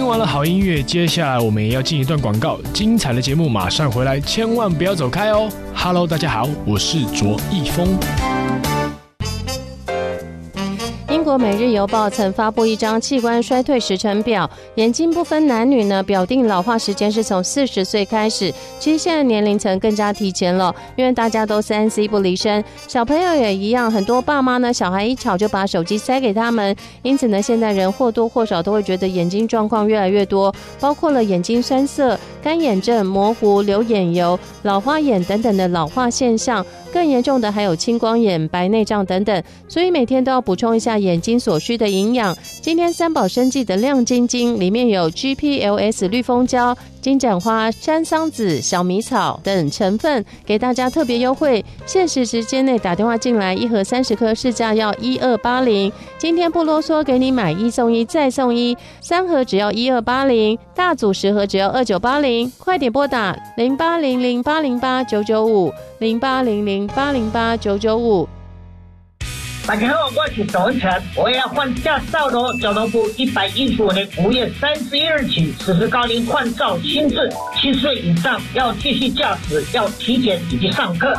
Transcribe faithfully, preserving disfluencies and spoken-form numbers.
完了好音乐，接下来我们也要进一段广告，精彩的节目马上回来，千万不要走开哦。Hello， 大家好，我是卓一峰。 英国《每日邮报》曾发布一张器官衰退时程表，眼睛不分男女呢，表定老化时间是从四十岁开始。其实现在年龄层更加提前了，因为大家都三 C 不离身，小朋友也一样，很多爸妈呢，小孩一吵就把手机塞给他们，因此呢，现代人或多或少都会觉得眼睛状况越来越多，包括了眼睛酸涩、干眼症、模糊、流眼油、老花眼等等的老化现象。更严重的还有青光眼、白内障等等，所以每天都要补充一下眼睛所需的营养。今天三宝生技的亮晶晶里面有 G P L S 绿蜂胶、金盏花、山桑子、小米草等成分，给大家特别优惠，限时时间内打电话进来，一盒三十颗市价要一二八零，今天不啰嗦，给你买一送一再送一，三盒只要一二八零，大组十盒只要二九八零，快点拨打零八零零八零八九九五零八零零八零八九九五。 大家好，我是周文全，我要换驾照了。交通部一百一十五年五月三十一日起实施高龄换照新制，七岁以上要继续驾驶，要体检以及上课。